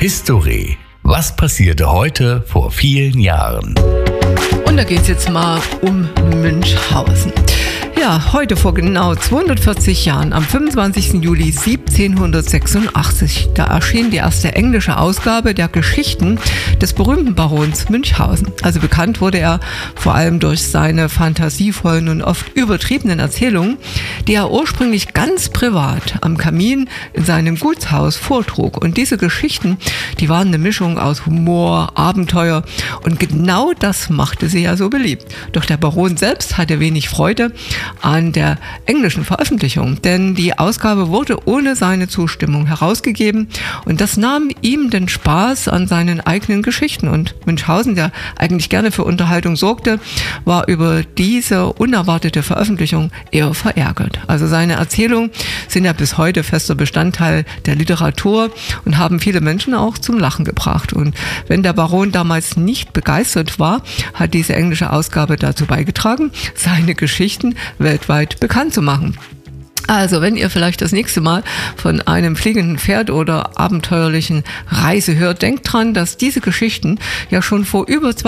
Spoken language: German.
History. Was passierte heute vor vielen Jahren? Und da geht es jetzt mal um Münchhausen. Ja, heute vor genau 240 Jahren, am 25. Juli 1786, da erschien die erste englische Ausgabe der Geschichten des berühmten Barons Münchhausen. Also bekannt wurde er vor allem durch seine fantasievollen und oft übertriebenen Erzählungen, die er ursprünglich ganz privat am Kamin in seinem Gutshaus vortrug. Und diese Geschichten, die waren eine Mischung aus Humor, Abenteuer und genau das machte sie ja so beliebt. Doch der Baron selbst hatte wenig Freude an der englischen Veröffentlichung, denn die Ausgabe wurde ohne seine Zustimmung herausgegeben und das nahm ihm den Spaß an seinen eigenen Geschichten. Und Münchhausen, der eigentlich gerne für Unterhaltung sorgte, war über diese unerwartete Veröffentlichung eher verärgert. Also seine Erzählungen sind ja bis heute fester Bestandteil der Literatur und haben viele Menschen auch zum Lachen gebracht. Und wenn der Baron damals nicht begeistert war, hat diese englische Ausgabe dazu beigetragen, seine Geschichten weltweit bekannt zu machen. Also, wenn ihr vielleicht das nächste Mal von einem fliegenden Pferd oder abenteuerlichen Reise hört, denkt dran, dass diese Geschichten ja schon vor über